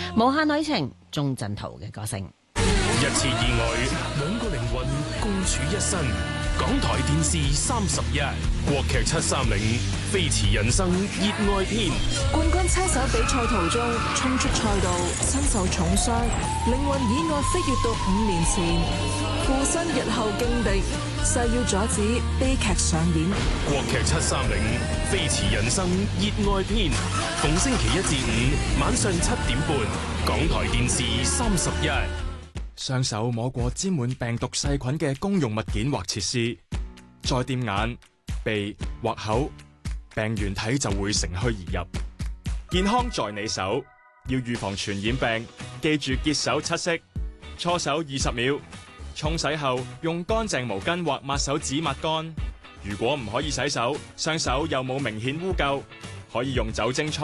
無限旅程，鍾鎮濤嘅歌聲。 一次意外，兩個靈魂共處一身。港台電視31，國劇730，飛馳人生熱愛篇。 冠軍車手比賽途中衝出賽道，身受重傷，靈魂意外飛越到5年前，附身日後勁敵，誓要阻止悲劇上演。 國劇730，飛馳人生熱愛篇，逢星期1至5晚上7點半，港台電視31。 雙手摸過沾滿病毒細菌嘅公用物件或設施，再掂眼、鼻或口，病原體就會乘虛而入。健康在你手，要預防傳染病，記住潔手7式，搓手20秒，沖洗後用乾淨毛巾或抹手紙抹乾。如果唔可以洗手，雙手又冇明顯污垢，可以用酒精搓。